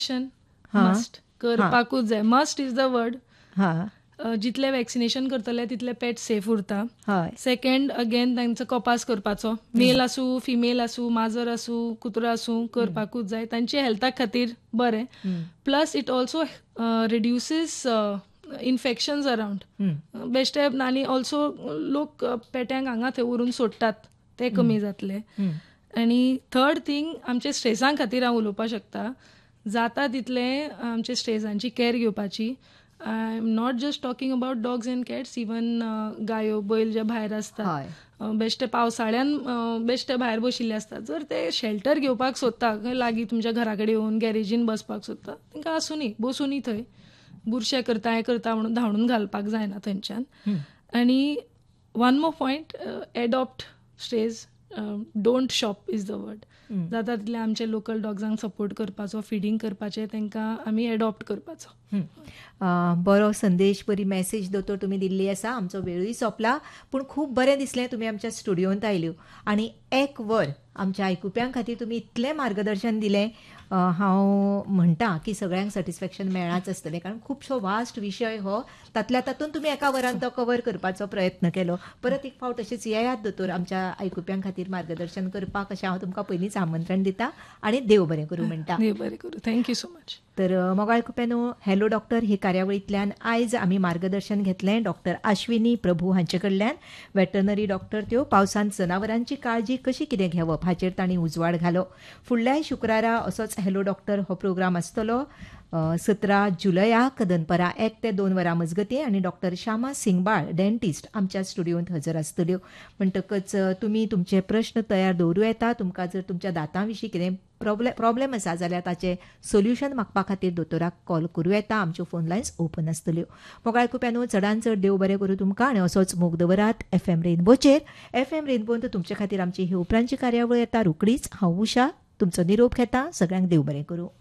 हां मस्ट करपाकूच जाय. Must is the word. हां जितले वॅक्सिनेशन करतले तितले पेट सेफ उरता. हय सेकंड अगेन तांचो कपास करपाचो. मेल आसूं फिमेल आसूं माजर आसूं कुत्रो आसूं करपाकूच जाय. तांचे हेल्था खातीर बरें. Plus it also रिड्युसीस infections around बेश्टे. आनी ऑल्सो लोक पेट्यांक हांगा थंय व्हरून सोडटात ते कमी जातले. आनी थर्ड थिंग आमचे स्ट्रेसा खातीर हांव उलोवपाक शकता. जाता तितले आमचे स्ट्रेसांची कॅर घेवपाची. I am not just talking about dogs end cats, even गायो बैल जे भायर असतात हय बेश्टे पावसाळ्यान बेश्टे भायर बशिल्ले असतात. जर ते शेल्टर घेवपाक सोदता खंय लागीं तुमच्या घरा कडेन येवन गॅरेजीन बसपाक सोदता तांकां आसुनी बसूनी थंय बुरशें करता हें करता म्हणून धांवडून घालपाक जायना थंयच्यान. आनी one more point, adopt esterase. Don't shop is the word. जाता तितले आमचे लोकल डॉग्सांक सपोर्ट करपाचो, फिडींग करपाचें, तांकां आमी एडॉप्ट करपाचो. बरो संदेश, बरी मेसेज दोतोर तुमी दिल्ली आसा. आमचो वेळूय सोंपला पूण खूब बरें दिसलें तुमी आमच्या स्टुडियोंत आयल्यो आनी एक वर आमच्या आयकुप्यां खातीर तुमी इतलें मार्गदर्शन दिलें. हांव म्हणटा की सगळ्यांक सॅटिस्फॅक्शन मेळ्ळाच आसतलें कारण खुबसो वास्ट विशय हो. तातूंत तुमी एका वरान तो कवर करपाचो प्रयत्न केलो. परत एक फावट अशेंच येयात दोतोर आमच्या आयकुप्यां खातीर मार्गदर्शन करपाक अशें हांव तुमकां पयलींच आमंत्रण दिता आनी देव बरें करूं म्हणटा. देव बरें करूं. Thank you so much. तर मोगाळ आयकुप्यांनो, हॅलो डॉक्टर हे कार्यावळींतल्यान आयज आमी मार्गदर्शन घेतलें डॉक्टर अश्विनी प्रभू हांचे कडल्यान. वेटरनरी डॉक्टर त्यो पावसांत जनावरांची काळजी कशी कितें घेवप हाचेर तांणी उजवाड घालो. फुडल्याय शुक्रारा असोच हॅलो डॉक्टर हो प्रोग्राम आसतलो 17 जुलयाक दनपरां 1 ते 2 वरां मजगतीं आनी डॉक्टर श्यामा सिंगबाळ डेंटिस्ट आमच्या स्टुडियोंत हजर आसतल्यो. म्हणटकच तुमी तुमचे प्रश्न तयार दवरूं येता. तुमकां जर तुमच्या दांतां विशीं कितें प्रॉब्लेम आसा जाल्यार ताचें सोल्युशन मागपा खातीर दोतोराक कॉल करूं येता. आमच्यो फोन लायन्स ओपन आसतल्यो. मोगाळ आयकुप्यांनो, चडांत चड देव बरें करूं तुमकां आनी असोच मोग दवरात FM रेनबोचेर. FM रेनबोंत तुमचे खातीर आमची ही उपरांतची कार्यावळ येता रोकडीच. हांव उशा तुमचो निरोप घेता. सगळ्यांक देव बरें करूं.